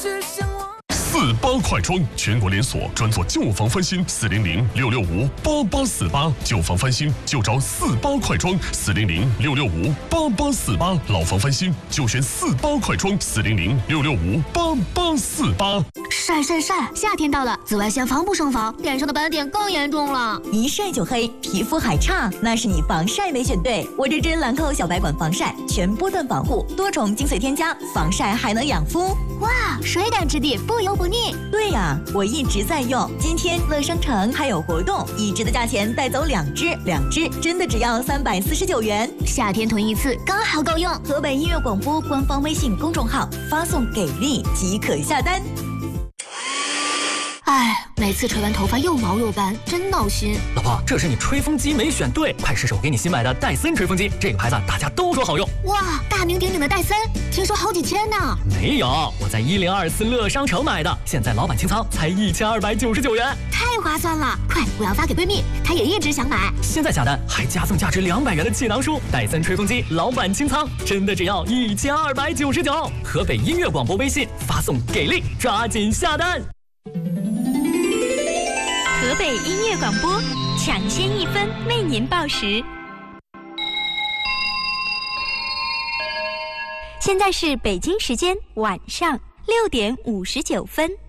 48快装，全国连锁，专做旧房翻新，400-665-8848，旧房翻新就找48快装，400-665-8848，老房翻新就选48快装，400-665-8848。 晒！夏天到了，紫外线防不胜防，脸上的斑点更严重了。 一晒就黑，皮肤还差，那是你防晒没选对。我这支兰蔻小白管防晒，全波段防护，多重精粹添加，防晒还能养肤。 哇，水感质地，不油不腻。 对呀，我一直在用。今天乐商城还有活动，一支的价钱带走2支，2支真的只要349元。 夏天囤一次刚好够用。 河北音乐广播官方微信公众号发送给力即可下单。 哎，每次吹完头发又毛又斑，真闹心。 老婆，这是你吹风机没选对，快试试我给你新买的戴森吹风机，这个牌子大家都说好用。 哇，大名鼎鼎的戴森，听说好几千呢。 没有，我在1024乐商城买的，现在老板清仓才1299元， 太划算了！快，我要发给闺蜜，她也一直想买。 现在下单还加赠价值200元的气囊书，戴森吹风机老板清仓，真的只要1299。河北音乐广播微信发送给力，抓紧下单。 河北音乐广播，抢先1分为您报时。现在是北京时间晚上6点59分。